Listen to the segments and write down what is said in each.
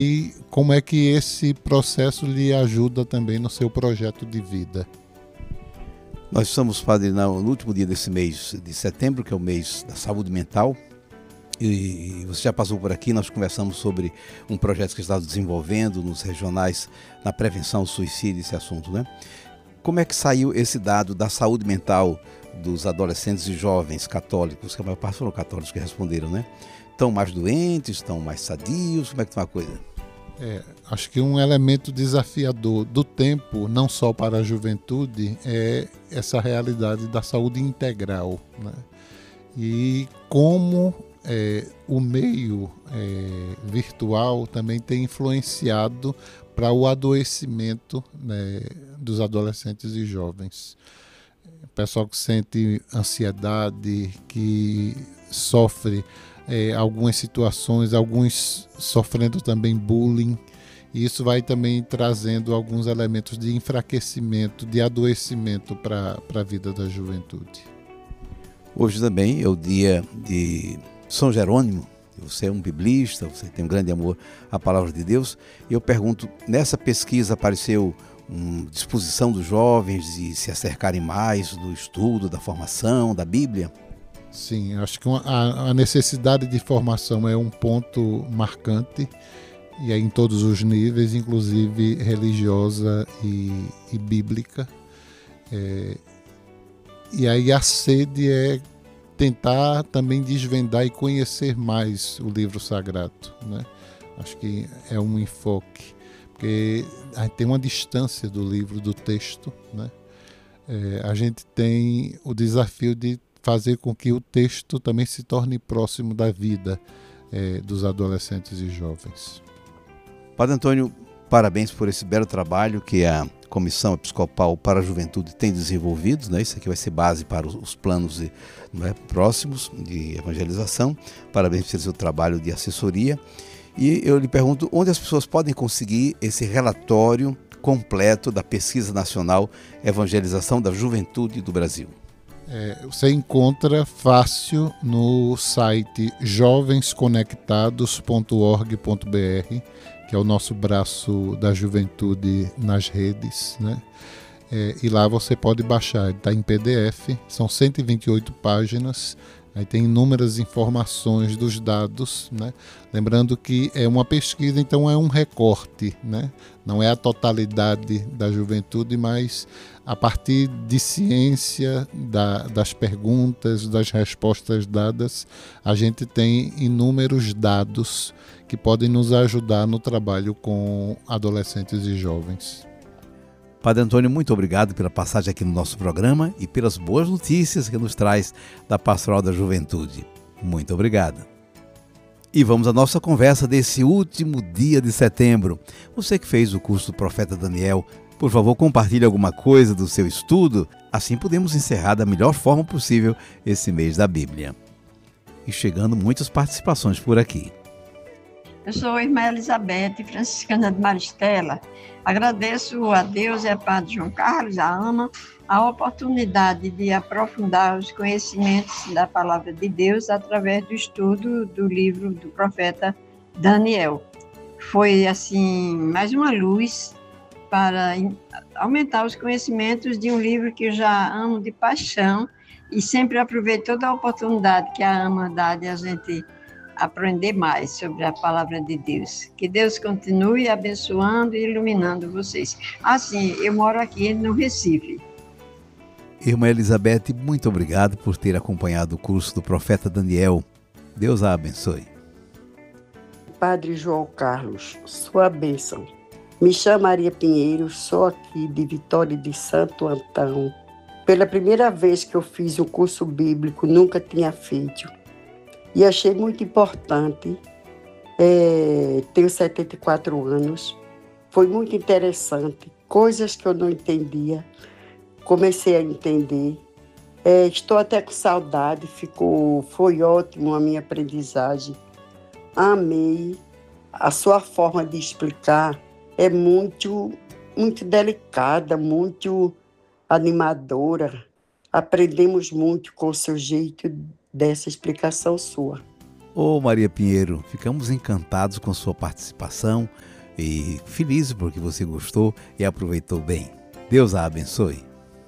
E como é que esse processo lhe ajuda também no seu projeto de vida? Nós estamos, padre, no último dia desse mês de setembro, que é o mês da saúde mental, e você já passou por aqui, nós conversamos sobre um projeto que está desenvolvendo nos regionais na prevenção ao suicídio, esse assunto, né? Como é que saiu esse dado da saúde mental dos adolescentes e jovens católicos, que a maior parte foram católicos que responderam, né? Estão mais doentes, estão mais sadios, como é que está a coisa? Acho que um elemento desafiador do tempo, não só para a juventude, é essa realidade da saúde integral, né? E como o meio virtual também tem influenciado para o adoecimento, né, dos adolescentes e jovens. O pessoal que sente ansiedade, que sofre algumas situações, alguns sofrendo também bullying, e isso vai também trazendo alguns elementos de enfraquecimento, de adoecimento para a vida da juventude. Hoje também é o dia de São Jerônimo. Você é um biblista, você tem um grande amor à palavra de Deus. E eu pergunto, nessa pesquisa apareceu uma disposição dos jovens de se acercarem mais do estudo, da formação, da Bíblia? Sim, acho que a necessidade de formação é um ponto marcante, e é em todos os níveis, inclusive religiosa e bíblica. E aí a sede é tentar também desvendar e conhecer mais o livro sagrado, né? Acho que é um enfoque, porque a gente tem uma distância do livro, do texto, né? A gente tem o desafio de fazer com que o texto também se torne próximo da vida dos adolescentes e jovens. Padre Antônio, parabéns por esse belo trabalho que a Comissão Episcopal para a Juventude tem desenvolvido, né? Isso aqui vai ser base para os planos próximos de evangelização. Parabéns pelo seu trabalho de assessoria. E eu lhe pergunto, onde as pessoas podem conseguir esse relatório completo da Pesquisa Nacional Evangelização da Juventude do Brasil? Você encontra fácil no site jovensconectados.org.br, que é o nosso braço da juventude nas redes, né? E lá você pode baixar, está em PDF, são 128 páginas, aí tem inúmeras informações dos dados, né? Lembrando que é uma pesquisa, então é um recorte, né? Não é a totalidade da juventude, mas a partir de ciência, das perguntas, das respostas dadas, a gente tem inúmeros dados que podem nos ajudar no trabalho com adolescentes e jovens. Padre Antônio, muito obrigado pela passagem aqui no nosso programa e pelas boas notícias que nos traz da Pastoral da Juventude. Muito obrigado. E vamos à nossa conversa desse último dia de setembro. Você que fez o curso do Profeta Daniel, por favor, compartilhe alguma coisa do seu estudo, assim podemos encerrar da melhor forma possível esse mês da Bíblia. E chegando muitas participações por aqui. Eu sou a irmã Elizabeth, franciscana de Maristela. Agradeço a Deus e a Padre João Carlos, a Ana, a oportunidade de aprofundar os conhecimentos da Palavra de Deus através do estudo do livro do profeta Daniel. Foi, assim, mais uma luz para aumentar os conhecimentos de um livro que eu já amo de paixão e sempre aproveito toda a oportunidade que a Ana dá de a gente aprender mais sobre a palavra de Deus. Que Deus continue abençoando e iluminando vocês. Assim, eu moro aqui no Recife. Irmã Elizabeth, muito obrigado por ter acompanhado o curso do Profeta Daniel. Deus a abençoe. Padre João Carlos, sua bênção. Me chamo Maria Pinheiro, sou aqui de Vitória de Santo Antão. Pela primeira vez que eu fiz um curso bíblico, nunca tinha feito. E achei muito importante. Tenho 74 anos. Foi muito interessante. Coisas que eu não entendia, comecei a entender. Estou até com saudade, foi ótimo a minha aprendizagem. Amei. A sua forma de explicar é muito, muito delicada, muito animadora. Aprendemos muito com o seu jeito dessa explicação sua. Ô Maria Pinheiro, ficamos encantados com sua participação e felizes porque você gostou e aproveitou bem. Deus a abençoe.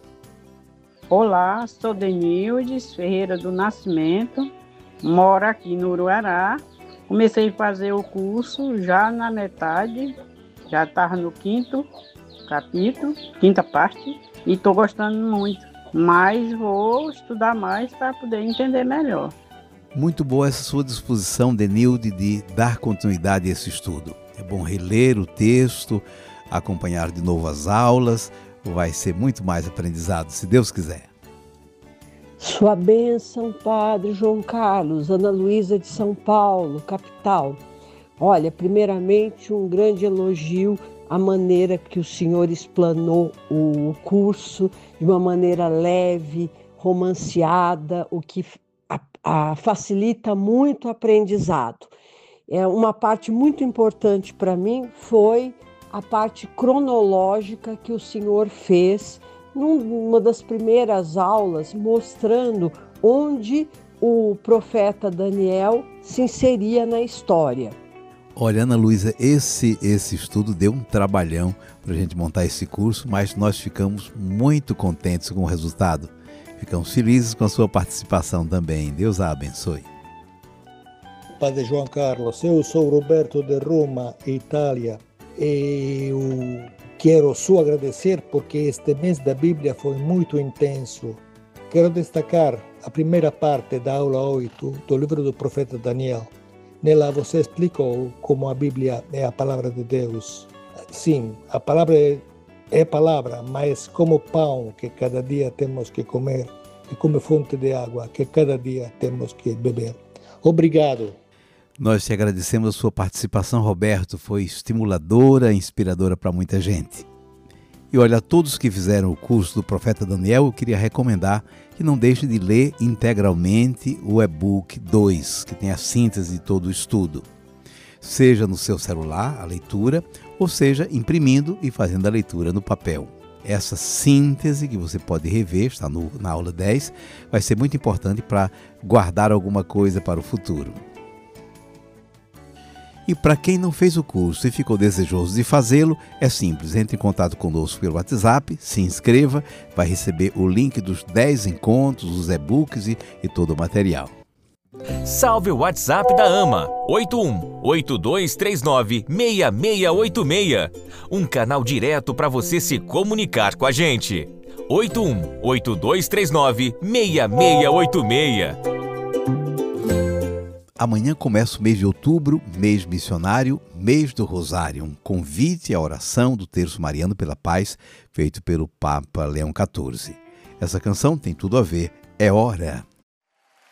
Olá, sou Denildes Ferreira do Nascimento, moro aqui no Uruará. Comecei a fazer o curso já na metade, já estava no 5º capítulo, 5ª parte, e estou gostando muito, mas vou estudar mais para poder entender melhor. Muito boa essa sua disposição, Denilde, de dar continuidade a esse estudo. É bom reler o texto, acompanhar de novo as aulas, vai ser muito mais aprendizado, se Deus quiser. Sua bênção, Padre João Carlos, Ana Luísa de São Paulo, capital. Olha, primeiramente um grande elogio à maneira que o senhor explanou o curso, de uma maneira leve, romanceada, o que facilita muito o aprendizado. Uma parte muito importante para mim foi a parte cronológica que o senhor fez numa das primeiras aulas, mostrando onde o profeta Daniel se inseria na história. Olha, Ana Luísa, esse estudo deu um trabalhão para a gente montar esse curso, mas nós ficamos muito contentes com o resultado. Ficamos felizes com a sua participação também. Deus a abençoe. Padre João Carlos, eu sou Roberto de Roma, Itália. Eu quero só agradecer porque este mês da Bíblia foi muito intenso. Quero destacar a primeira parte da aula 8 do livro do profeta Daniel. Nela você explicou como a Bíblia é a palavra de Deus. Sim, a palavra é palavra, mas como pão que cada dia temos que comer e como fonte de água que cada dia temos que beber. Obrigado. Nós te agradecemos a sua participação, Roberto. Foi estimuladora, inspiradora para muita gente. E olha, a todos que fizeram o curso do Profeta Daniel, eu queria recomendar que não deixe de ler integralmente o e-book 2, que tem a síntese de todo o estudo. Seja no seu celular, a leitura, ou seja, imprimindo e fazendo a leitura no papel. Essa síntese que você pode rever, está na aula 10, vai ser muito importante para guardar alguma coisa para o futuro. E para quem não fez o curso e ficou desejoso de fazê-lo, é simples, entre em contato conosco pelo WhatsApp, se inscreva, vai receber o link dos 10 encontros, os e-books e todo o material. Salve o WhatsApp da AMA, 81-8239-6686. Um canal direto para você se comunicar com a gente. 81-8239-6686. Amanhã começa o mês de outubro, mês missionário, mês do Rosário, um convite à oração do Terço Mariano pela Paz, feito pelo Papa Leão XIV. Essa canção tem tudo a ver, é hora.